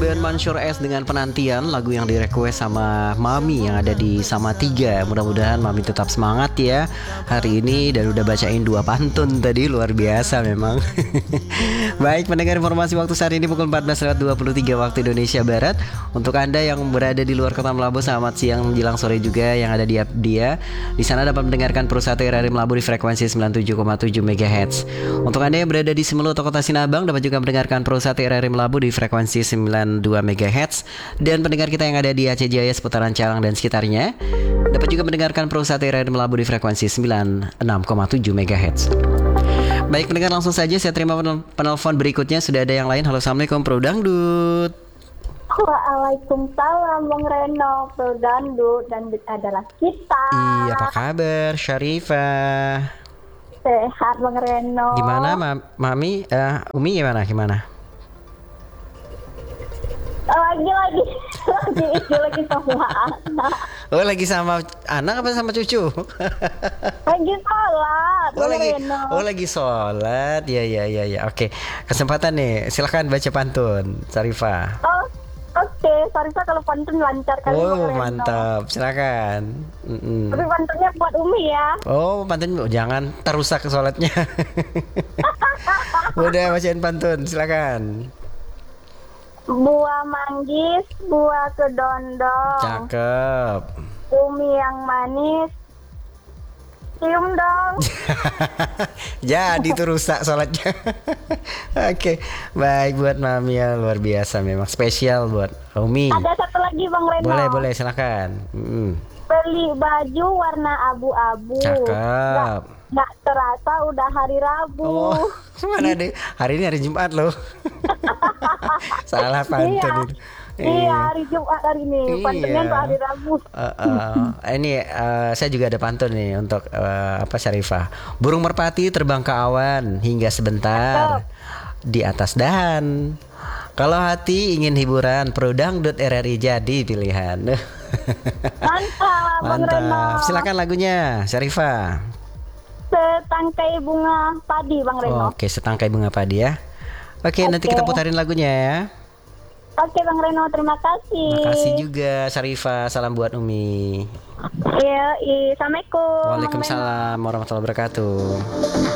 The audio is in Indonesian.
Ben Mansur S dengan Penantian, lagu yang direquest sama Mami yang ada di Sama Tiga. Mudah-mudahan Mami tetap semangat ya hari ini dan udah bacain 2 pantun tadi, luar biasa memang. Baik, pendengar, informasi waktu saat ini pukul 14.23 waktu Indonesia Barat. Untuk Anda yang berada di luar kota Melabu, selamat siang menjelang sore juga yang ada di dia. Di sana dapat mendengarkan Perusahaan RRI Melabu di frekuensi 97,7 MHz. Untuk Anda yang berada di Semelu atau Kota Sinabang dapat juga mendengarkan Perusahaan RRI Melabu di frekuensi 92 MHz. Dan pendengar kita yang ada di Aceh Jaya, seputaran Calang dan sekitarnya dapat juga mendengarkan Perusahaan RRI Melabu di frekuensi 96,7 MHz. Baik pendengar, langsung saja saya terima penelpon berikutnya. Sudah ada yang lain. Halo, assalamualaikum Pro Dangdut. Waalaikumsalam Bang Reno, Pro Dangdut dan adalah kita. Iya, apa kabar Syarifah? Sehat Bang Reno. Gimana Mami? Umi gimana? Lagi sama anak. Oh, lagi sama anak apa sama cucu? Lagi sholat Bang Reno. Lagi sholat. Ya. Oke. Kesempatan nih, silakan baca pantun Syarifah. Oke, Syarifah kalau pantun lancar kali Bang Reno. Mantap. Silakan. Tapi pantunnya buat Umi ya. Oh, pantun jangan terusak sholatnya. Udah, bacain pantun, silakan. Buah manggis, buah kedondong. Cakep. Umi yang manis, cium dong. Jadi itu rusak sholatnya. Oke, baik buat Mami ya, luar biasa memang, spesial buat Umi. Ada satu lagi Bang Reno. Boleh silakan. Beli baju warna abu-abu. Cakep. Nggak terasa udah hari Rabu. Oh, mana deh? Hari ini hari Jumat loh. Salah pantun. Iya, hari Jumat hari ini. Pantunnya untuk hari Rabu. Ini saya juga ada pantun nih untuk Syarifah. Burung merpati terbang ke awan hingga sebentar di atas dahan. Kalau hati ingin hiburan, Pro Dangdut RRI jadi pilihan. Mantap, Bang Reno. Silakan lagunya, Syarifah. Setangkai bunga padi Bang Reno. Oke, setangkai bunga padi ya. Oke, nanti kita putarin lagunya ya. Oke Bang Reno, terima kasih. Terima kasih juga Syarifah. Salam buat Umi. Iya, assalamualaikum. Waalaikumsalam warahmatullahi wabarakatuh.